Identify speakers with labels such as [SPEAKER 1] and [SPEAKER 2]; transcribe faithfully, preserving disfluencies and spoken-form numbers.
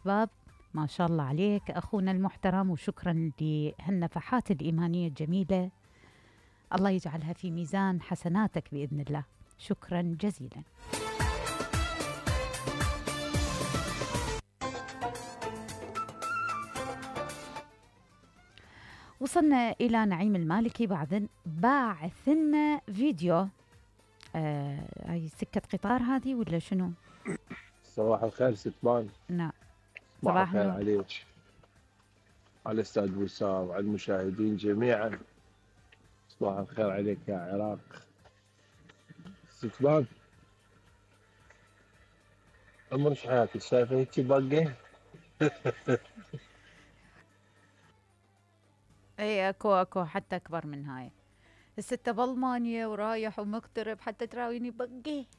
[SPEAKER 1] أسباب. ما شاء الله عليك أخونا المحترم، وشكرا لهالنفحات الإيمانية الجميلة، الله يجعلها في ميزان حسناتك بإذن الله. شكرا جزيلا. وصلنا إلى نعيم المالكي، بعد باعث لنا فيديو. آه هاي سكة قطار هذه ولا شنو؟
[SPEAKER 2] صباح الخير ستبان.
[SPEAKER 1] نعم
[SPEAKER 2] صباح
[SPEAKER 1] صباح
[SPEAKER 2] الخير
[SPEAKER 1] النور.
[SPEAKER 2] عليك، على الأستاذ وسام وعلى المشاهدين جميعا. صباح الخير عليك يا عراق. ستبان، عمر ايش حياتك شايفه هيك باقي؟
[SPEAKER 1] اي اكو اكو حتى اكبر من هاي. الستة بالمانيا ورايح ومقترب حتى تراويني بقي.